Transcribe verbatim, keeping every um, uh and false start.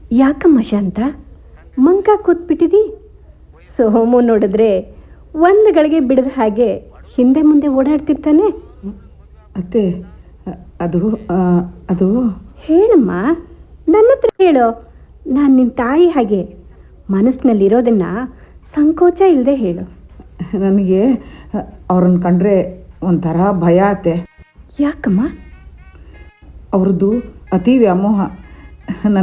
ಯಾಕಮ್ಮ ಶಾಂತ ಮಂಕ ಕೂತ್ಬಿಟ್ಟಿದಿ? ಸೋಮು ನೋಡಿದ್ರೆ ಒಂದು ಗಳಿಗೆ ಬಿಡದ ಹಾಗೆ ಹಿಂದೆ ಮುಂದೆ ಓಡಾಡ್ತಿರ್ತಾನೆ. ಅತ್ತೆ, ಅದು ಅದು ಹೇಳಮ್ಮ, ನನ್ನ ಹತ್ರ ಹೇಳು. ನಾನು ನಿನ್ನ ತಾಯಿ ಹಾಗೆ ಮನಸ್ಸಿನಲ್ಲಿರೋದನ್ನ ಸಂಕೋಚ ಇಲ್ಲದೆ ಹೇಳು. ನನಗೆ ಅವ್ರನ್ನ ಕಂಡ್ರೆ ಒಂಥರ ಭಯ ಆತೆ. ಯಾಕಮ್ಮ? ಅವ್ರದ್ದು ಅತಿ ವ್ಯಾಮೋಹ.